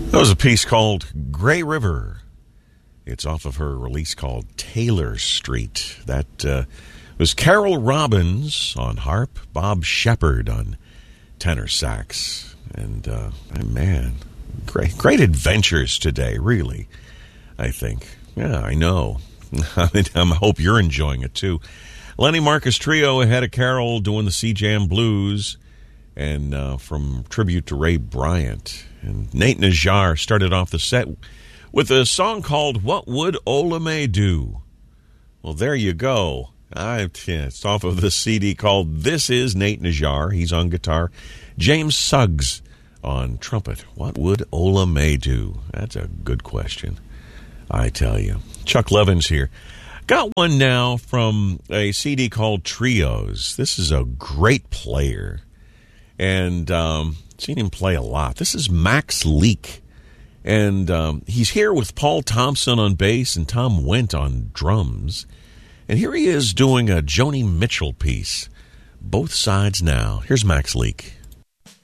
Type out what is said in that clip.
That was a piece called Gray River. It's off of her release called Taylor Street. That was Carol Robbins on harp, Bob Shepard on tenor sax. And, man, great adventures today, really, I think. Yeah, I know. I hope you're enjoying it, too. Lenny Marcus Trio ahead of Carol doing the C-Jam Blues, and from tribute to Ray Bryant. And Nate Najjar started off the set with a song called What Would Ola May Do? Well, there you go. It's off of the CD called This Is Nate Najjar. He's on guitar. James Suggs on trumpet. What would Ola May do? That's a good question, I tell you. Chuck Levin's here. Got one now from a CD called Trios. This is a great player. And seen him play a lot. This is Max Leake. And he's here with Paul Thompson on bass and Tom Wendt on drums. And here he is doing a Joni Mitchell piece. Both Sides Now. Here's Max Leake.